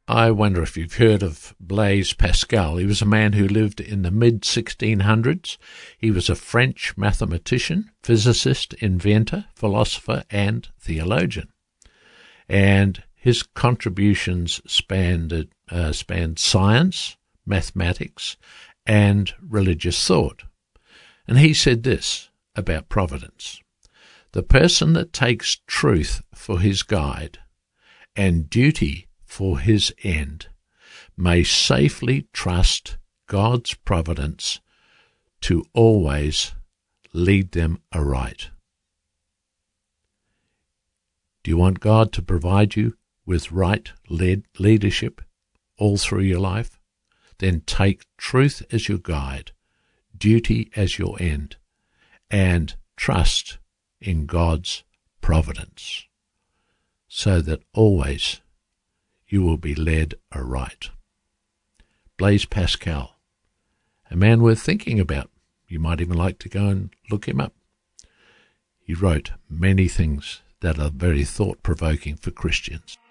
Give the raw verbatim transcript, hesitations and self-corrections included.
I wonder if you've heard of Blaise Pascal. He was a man who lived in the mid sixteen hundreds. He was a French mathematician, physicist, inventor, philosopher, and theologian. And his contributions spanned, uh, spanned science, mathematics, and religious thought. And he said this about providence: the person that takes truth for his guide and duty for his end may safely trust God's providence to always lead them aright. Do you want God to provide you with right led leadership all through your life? Then take truth as your guide, duty as your end, and trust in God's providence, so that always you will be led aright. Blaise Pascal, a man worth thinking about. You might even like to go and look him up. He wrote many things that are very thought-provoking for Christians.